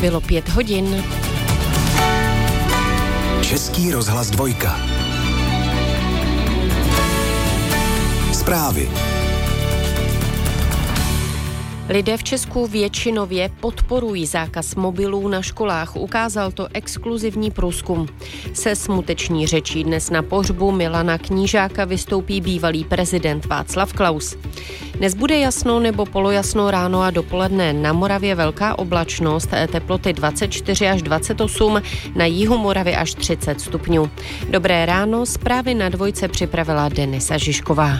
Bylo 5 hodin. Český rozhlas 2. Zprávy. Lidé v Česku většinově podporují zákaz mobilů na školách, ukázal to exkluzivní průzkum. Se smuteční řečí dnes na pohřbu Milana Knížáka vystoupí bývalý prezident Václav Klaus. Dnes bude jasno nebo polojasno ráno a dopoledne, na Moravě velká oblačnost, teploty 24 až 28, na jihu Moravy až 30 stupňů. Dobré ráno, zprávy na 2 připravila Denisa Žižková.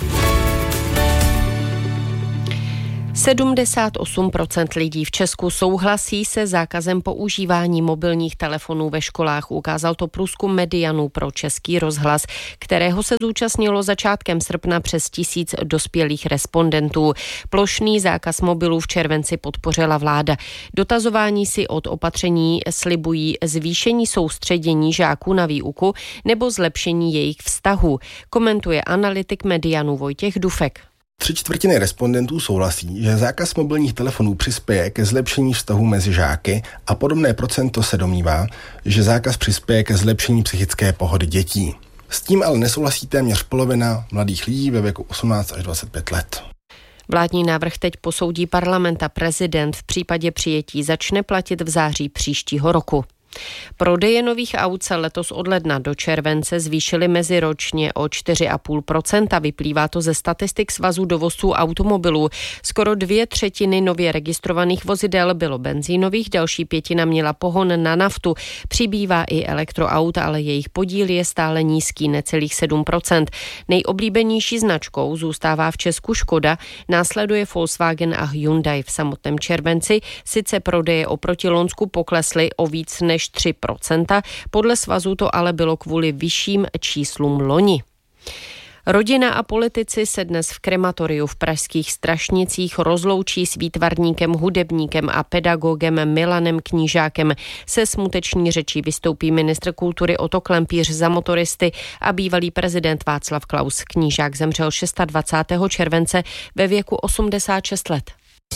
78% lidí v Česku souhlasí se zákazem používání mobilních telefonů ve školách, ukázal to průzkum Medianů pro Český rozhlas, kterého se zúčastnilo začátkem srpna přes 1000 dospělých respondentů. Plošný zákaz mobilů v červenci podpořila vláda. Dotazování si od opatření slibují zvýšení soustředění žáků na výuku nebo zlepšení jejich vztahů, komentuje analytik Medianů Vojtěch Dufek. 3/4 respondentů souhlasí, že zákaz mobilních telefonů přispěje ke zlepšení vztahu mezi žáky a podobné procento se domnívá, že zákaz přispěje ke zlepšení psychické pohody dětí. S tím ale nesouhlasí téměř polovina mladých lidí ve věku 18 až 25 let. Vládní návrh teď posoudí parlament a prezident. V případě přijetí začne platit v září příštího roku. Prodeje nových aut se letos od ledna do července zvýšily meziročně o 4,5%. Vyplývá to ze statistik Svazu dovozců automobilů. Skoro 2/3 nově registrovaných vozidel bylo benzínových, další 1/5 měla pohon na naftu. Přibývá i elektroaut, ale jejich podíl je stále nízký, necelých 7%. Nejoblíbenější značkou zůstává v Česku Škoda, následuje Volkswagen a Hyundai. V samotném červenci sice prodeje oproti loňsku poklesly o víc než 3%, podle svazu to ale bylo kvůli vyšším číslům loni. Rodina a politici se dnes v krematoriu v pražských Strašnicích rozloučí s výtvarníkem, hudebníkem a pedagogem Milanem Knížákem. Se smuteční řečí vystoupí ministr kultury Otto Klempíř za motoristy a bývalý prezident Václav Klaus. Knížák zemřel 26. července ve věku 86 let.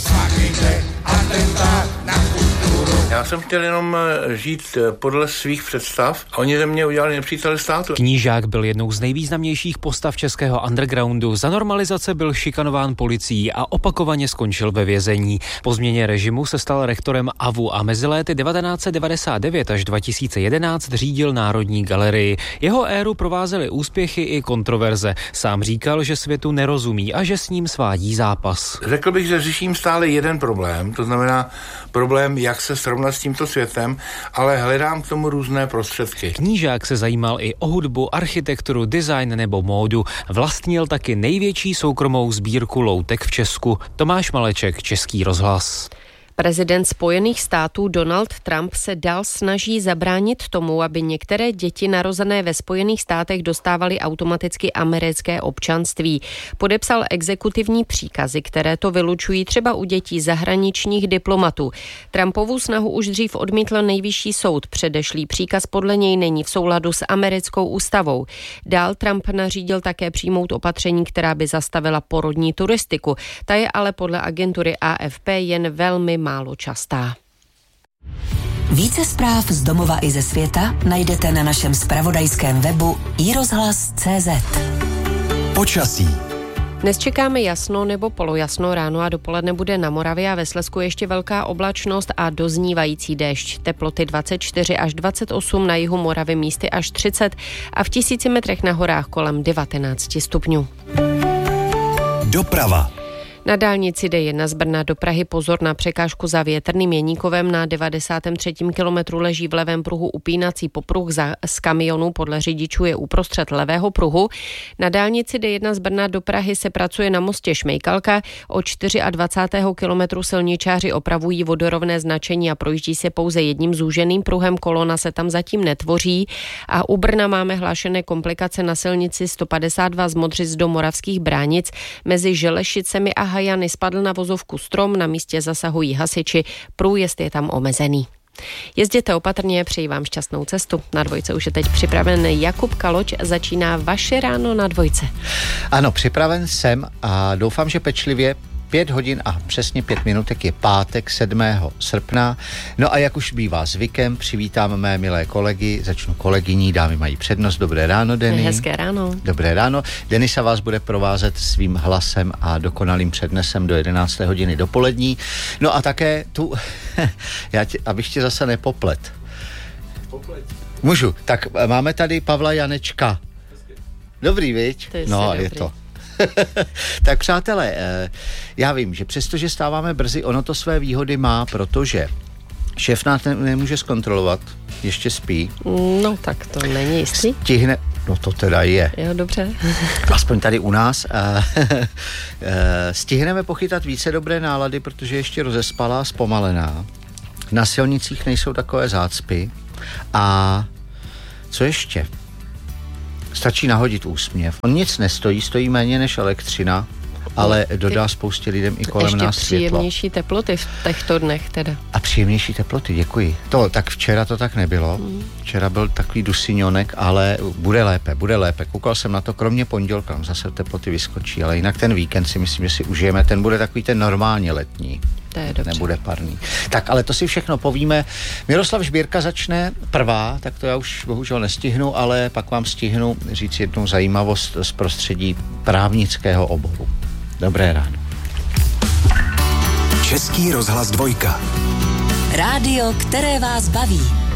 Já jsem chtěl jenom žít podle svých představ a oni ze mě udělali nepřítele státu. Knížák byl jednou z nejvýznamnějších postav českého undergroundu. Za normalizace byl šikanován policií a opakovaně skončil ve vězení. Po změně režimu se stal rektorem AVU a mezi léty 1999 až 2011 řídil Národní galerii. Jeho éru provázely úspěchy i kontroverze. Sám říkal, že světu nerozumí a že s ním svádí zápas. Řekl bych, že řeším stále jeden problém, to znamená problém, jak se srovnat s tímto světem, ale hledám k tomu různé prostředky. Knížák se zajímal i o hudbu, architekturu, design nebo módu. Vlastnil taky největší soukromou sbírku loutek v Česku. Tomáš Maleček, Český rozhlas. Prezident Spojených států Donald Trump se dál snaží zabránit tomu, aby některé děti narozené ve Spojených státech dostávaly automaticky americké občanství. Podepsal exekutivní příkazy, které to vylučují třeba u dětí zahraničních diplomatů. Trumpovu snahu už dřív odmítl nejvyšší soud. Předešlý příkaz podle něj není v souladu s americkou ústavou. Dál Trump nařídil také přijmout opatření, která by zastavila porodní turistiku. Ta je ale podle agentury AFP jen velmi málo častá. Více zpráv z domova i ze světa najdete na našem zpravodajském webu iRozhlas.cz. Počasí. Dnes čekáme jasno nebo polojasno, ráno a dopoledne bude na Moravě a ve Slezsku ještě velká oblačnost a doznívající déšť. Teploty 24 až 28, na jihu Moravy místy až 30 a v 1000 metrech na horách kolem 19 stupňů. Doprava. Na dálnici D1 z Brna do Prahy pozor na překážku za Větrným Jeníkovem. Na 93. kilometru leží v levém pruhu upínací popruh z kamionu. Podle řidičů je uprostřed levého pruhu. Na dálnici D1 z Brna do Prahy se pracuje na mostě Šmejkalka. Od 24. kilometru silničáři opravují vodorovné značení a projíždí se pouze jedním zúženým pruhem. Kolona se tam zatím netvoří. A u Brna máme hlášené komplikace na silnici 152 z Modřic do Moravských Bránic. Mezi Želešicemi a Hajany spadl na vozovku strom, na místě zasahují hasiči, průjezd je tam omezený. Jezděte opatrně, přeji vám šťastnou cestu. Na Dvojce už je teď připraven Jakub Kaloč, začíná vaše ráno na Dvojce. Ano, připraven jsem a doufám, že pečlivě, 5 hodin a přesně 5 minutek je pátek 7. srpna. No a jak už bývá zvykem, přivítám mé milé kolegy, začnu kolegyní, dámy mají přednost. Dobré ráno, Denny. Hezké ráno. Dobré ráno. Denisa vás bude provázet svým hlasem a dokonalým přednesem do 11. hodiny dopolední. No a také tu, abych tě zase nepoplet. Můžu. Tak máme tady Pavla Janečka. Dobrý, viď? No, je to. Tak přátelé, já vím, že přestože stáváme brzy, ono to své výhody má, protože šéf nás nemůže zkontrolovat, ještě spí. No tak to není jistý. Stihne, no to teda je. Jo, dobře. Aspoň tady u nás. Stihneme pochytat více dobré nálady, protože ještě rozespalá, zpomalená. Na silnicích nejsou takové zácpy. A co ještě? Stačí nahodit úsměv. On nic nestojí, stojí méně než elektřina, ale dodá spoustě lidem i kolem nás světlo. Ještě příjemnější teploty v těchto dnech teda. A příjemnější teploty, děkuji. Tak včera to tak nebylo. Včera byl takový dusiňonek, ale bude lépe. Koukal jsem na to, kromě pondělka, zase teploty vyskočí, ale jinak ten víkend si myslím, že si užijeme, ten bude takový ten normálně letní. To je dobře. Nebude parný. Tak, ale to si všechno povíme. Miroslav Žbírka začne prvá, tak to já už bohužel nestihnu, ale pak vám stihnu říct jednu zajímavost z prostředí právnického oboru. Dobré ráno. Český rozhlas 2. Rádio, které vás baví.